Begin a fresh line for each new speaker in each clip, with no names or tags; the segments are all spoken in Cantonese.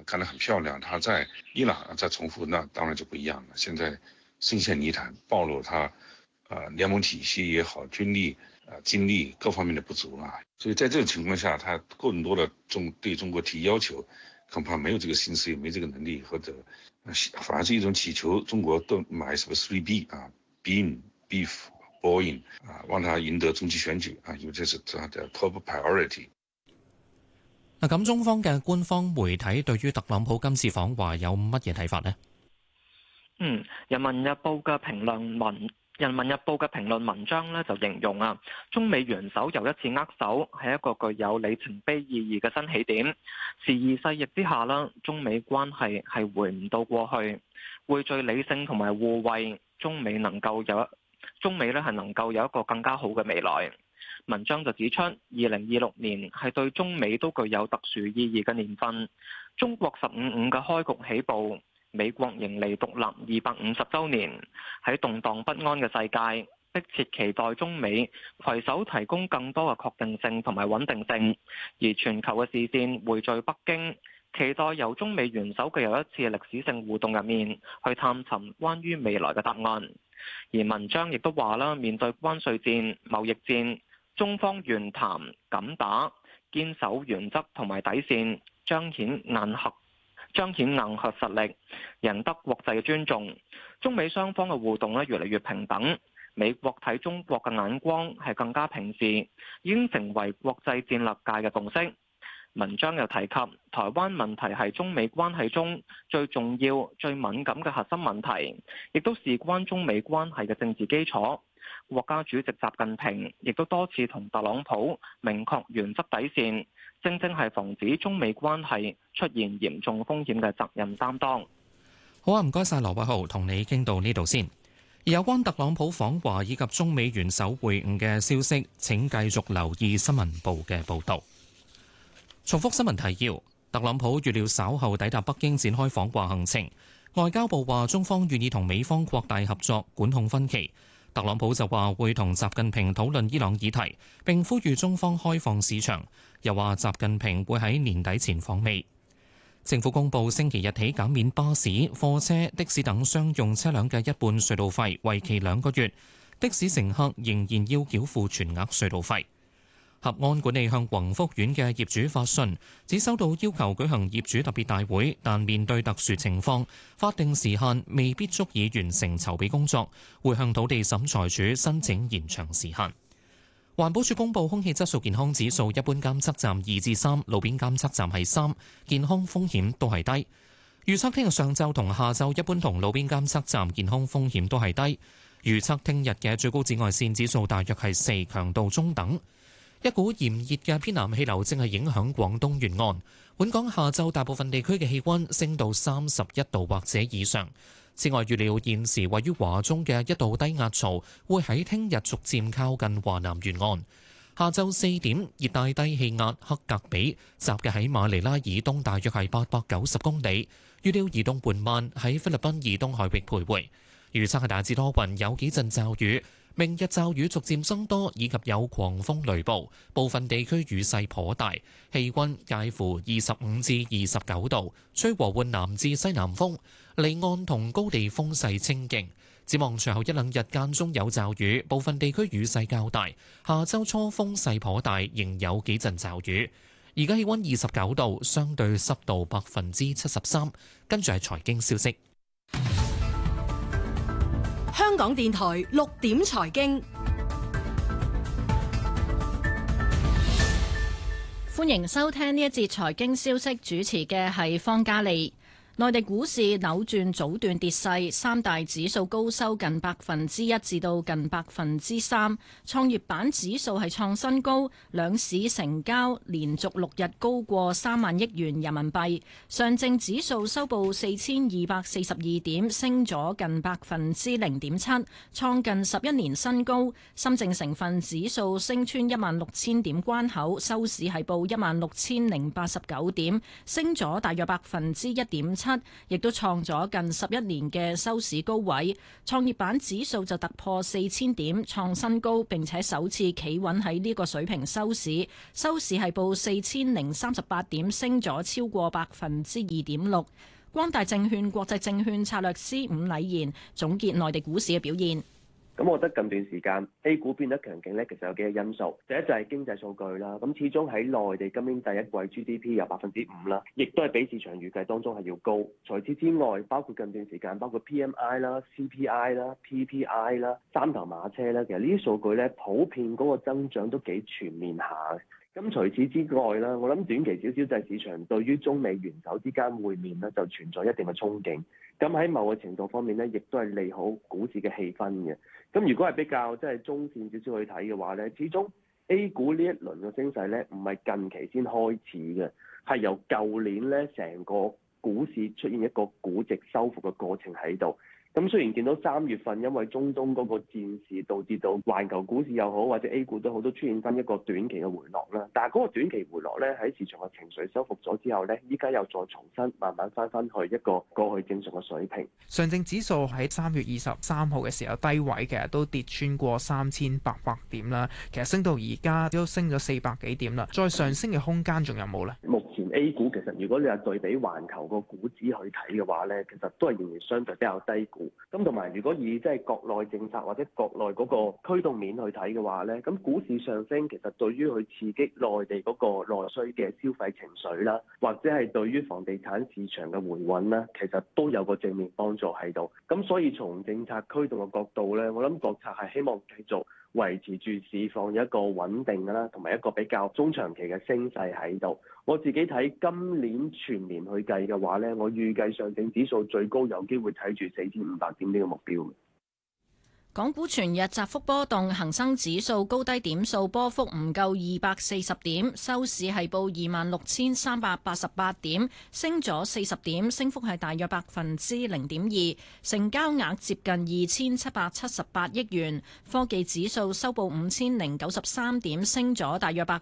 干得很漂亮，他在伊朗再重复，那当然就不一样了。现在深陷泥潭，暴露他联盟体系也好，军力精力各方面的不足了。所以在这种情况下，他更多的对中国提要求，恐怕没有这个心思，也没这个能力，或者反而是一种祈求中国都买什么 3B Beef、Boeing 让他贏得中期選舉因為這是他的 top priority。
嗱，咁中方嘅官方媒體對於特朗普今次訪華有乜嘢睇法呢？
人民日報嘅評論文章呢就形容中美元首又一次握手，係一個具有里程碑意義嘅新起點。時移世易之下啦，中美關係係回唔到過去，匯聚理性同埋互惠，中美係能夠有一個更加好嘅未來。文章就指出，2026年係對中美都具有特殊意義嘅年份。中國15.5嘅開局起步，美國迎嚟獨立250週年。喺動盪不安嘅世界，迫切期待中美攜手提供更多嘅確定性同埋穩定性。而全球嘅視線匯聚北京，期待由中美元首嘅又一次歷史性互動入面，去探尋關於未來嘅答案。而文章亦都話啦，面對關稅戰、貿易戰，中方願談敢打，堅守原則同埋底線，彰顯硬核實力，贏得國際嘅尊重。中美雙方嘅互動越嚟越平等，美國睇中國嘅眼光係更加平視，已經成為國際戰略界嘅共識。文章又提及，台灣問題係中美關係中最重要、最敏感嘅核心問題，亦都事關中美關係嘅政治基礎。國家主席習近平亦都多次同特朗普明確原則底線，正係防止中美關係出現嚴重風險嘅責任擔當。
好啊，唔該晒羅偉豪，同你傾到呢度先。而有關特朗普訪華以及中美元首會晤嘅消息，請繼續留意新聞部嘅報導。重複新聞提要：特朗普預料稍後抵達北京展開訪華行程。外交部話中方願意同美方擴大合作，管控分歧。特朗普就話會同習近平討論伊朗議題，並呼籲中方開放市場。又話習近平會喺年底前訪美。政府公布星期日起減免巴士、貨車、的士等商用車輛嘅一半隧道費，為期2個月。的士乘客仍然要繳付全額隧道費。合安管理向宏福苑嘅業主發信，只收到要求舉行業主特別大會，但面對特殊情況，法定時限未必足以完成籌備工作，會向土地審裁處申請延長時限。環保署公布空氣質素健康指數，一般監測站2至3，路邊監測站係3，健康風險都係低。預測聽日上晝同下晝一般同路邊監測站健康風險都係低。預測聽日嘅最高紫外線指數大約係4，強度中等。一股炎熱嘅偏南氣流正係影響廣東沿岸，本港下晝大部分地區嘅氣溫升到31度或者以上。此外，預料現時位於華中嘅一道低壓槽會喺聽日逐漸靠近華南沿岸。下晝4點，熱帶低氣壓克格比集嘅喺馬尼拉以東大約係890公里，預料移動緩慢喺菲律賓以東海域徘徊。預測係大致多雲，有幾陣驟雨。明日驟雨逐漸增多，以及有狂風雷暴，部分地區雨勢頗大，氣溫介乎25至29度，吹和緩南至西南風，離岸同高地風勢清勁。展望隨後一兩日間中有驟雨，部分地區雨勢較大，下週初風勢頗大，仍有幾陣驟雨。而家氣溫29度，相對濕度73%。跟住係財經消息。
香港電台6點財經，
歡迎收聽呢一節財經消息，主持嘅係方嘉利。內地股市扭轉早段跌勢，三大指數高收近1%至到近3%，創業板指數係創新高，兩市成交連續6日高過3萬億元人民幣。上證指數收報4242點，升咗近0.7%，創近11年新高。深證成分指數升穿16000點關口，收市係報16089點，升咗大約1.7%。 亦都創咗近11年嘅收市高位。創業板指數就突破4000點，創新高，並且首次企穩喺呢個水平收市。收市係報4038點，升咗超過2.6%。光大證券國際證券策略師伍禮賢總結內地股市嘅表現。
咁我覺得近段時間 A 股變得強勁咧，其實有幾個因素。第一就係經濟數據啦，咁始終喺內地今年第一季 GDP 有5%啦，亦都係比市場預計當中係要高。除此之外，包括近段時間，包括 PMI 啦、CPI 啦、PPI 啦、三頭馬車啦，其實呢啲數據咧普遍嗰個增長都幾全面下嘅。咁除此之外啦，我諗短期少少就係市場對於中美元首之間會面咧，就存在一定嘅憧憬。咁喺某個程度方面咧，亦都係利好股市嘅氣氛嘅。咁如果係比較即係中線少少去睇嘅話咧，始終 A 股呢一輪嘅升勢咧，唔係近期先開始嘅，係由舊年咧成個股市出現一個估值收復嘅過程喺度。咁雖然見到3月份因為中東嗰個戰事導致到環球股市又好或者 A 股都好，都出現翻一個短期嘅回落啦。但係嗰個短期回落咧，喺市場嘅情緒收復咗之後咧，依家又再重新慢慢翻去一個過去正常嘅水平。
上證指數喺3月23號嘅時候低位，其實都跌穿過3800點啦。其實升到而家都升咗400幾點啦。再上升嘅空間仲有冇咧？
目前 A 股其實如果你係對比環球個股指去睇嘅話咧，其實都係仍然相對比較低估。咁同埋如果以即係國內政策或者國內嗰個驅動面去睇嘅話咧，咁股市上升其實對於去刺激內地嗰個內需嘅消費情緒啦，或者係對於房地產市場嘅回穩啦，其實都有個正面幫助喺度。咁所以從政策驅動嘅角度咧，我諗國策係希望繼續維持住市況有一個穩定啦，同埋一個比較中長期嘅升勢喺度。我自己睇今年全年去計嘅話咧，我預計上證指數最高有機會睇住4500點呢個目標。
港股全日窄幅波動，恒生指數高低點數波幅唔夠240點，收市係報26,388點，升咗40點，升幅係大約0.2%，成交額接近2778億元。科技指數收報5093點，升咗大約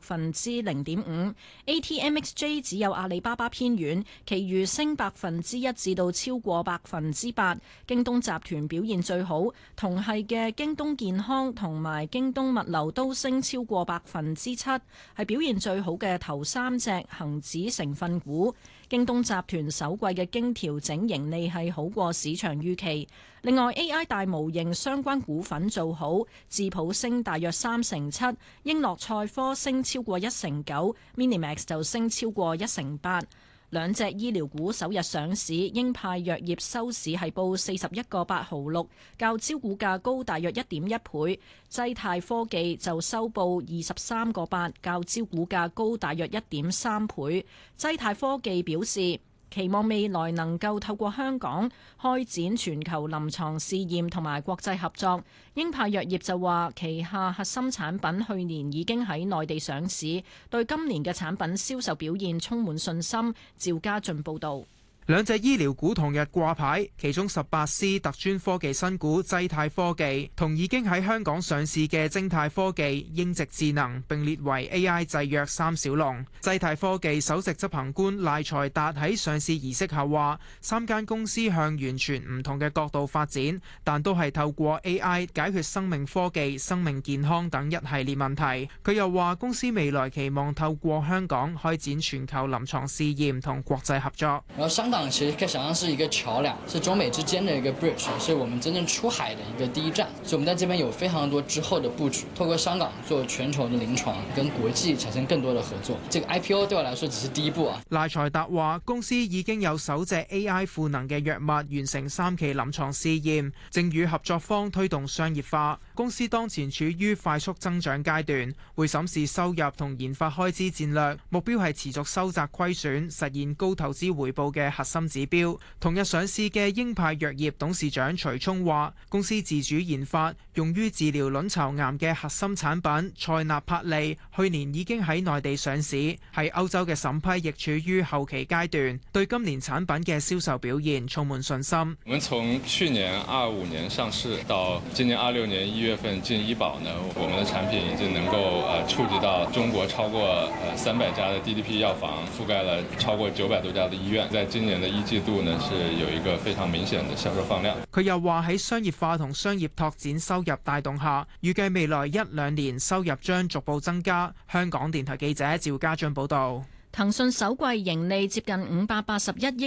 0.5%。ATMXJ 只有阿里巴巴偏軟，其餘升1%至到超過8%。京東集團表現最好，同係嘅京東健康同埋京東物流都升超過7%，係表現最好嘅頭3隻恒指成分股。京東集團首季嘅經調整盈利係好過市場預期。另外 AI 大模型相關股份做好，智普升大約7%，英樂賽科升超過1%，Minimax 就升超過1%。兩隻醫療股首日上市，英派藥業收市係報41個8毫6，較招股價高大約1.1倍。濟泰科技就收報23個8，較招股價高大約1.3倍。濟泰科技表示，期望未來能夠透過香港開展全球臨床試驗同埋國際合作。英派藥業就話，旗下核心產品去年已經喺內地上市，對今年嘅產品銷售表現充滿信心。趙家俊報導。
兩隻醫療股同日掛牌，其中18C 特專科技新股濟泰科技同已經喺香港上市嘅晶泰科技、英直智能並列為 AI 製藥三小龍。濟泰科技首席執行官賴財達喺上市儀式後話，3間公司向完全唔同嘅角度發展，但都係透過 AI 解決生命科技、生命健康等一系列問題。佢又話公司未來期望透過香港開展全球臨床試驗同國際合作。
其實可以想象是一個橋樑，是中美之間的一個 bridge， 是我們真正出海的一個第一站。所以我們在這邊有非常多之後的佈局，透過香港做全球的臨床，跟國際產生更多的合作。這個 IPO 對我來說只是第一步啊。
賴財達話，公司已經有首隻 AI 賦能嘅藥物完成3期臨床試驗，正與合作方推動商業化。公司當前處於快速增長階段，會審視收入同研發開支戰略，目標係持續收窄虧損，實現高投資回報嘅核心指標。同日上市嘅英派藥業董事長徐聰話，公司自主研發用於治療卵巢癌嘅核心產品塞納帕利，去年已經喺內地上市，喺歐洲嘅審批亦處於後期階段，對今年產品嘅銷售表現充滿信心。
我們從去年25年上市到今年26年1月份進醫保呢，我們的產品已經能夠觸及到中國超過300家的 DDP 藥房，覆蓋了超過900多家的醫院，在今年年的一季度呢，是有一個非常明顯的銷售放量。
佢又話喺商業化同商業拓展收入帶動下，預計未來1-2年收入將逐步增加。香港電台記者趙家俊報道。
騰訊首季盈利接近581億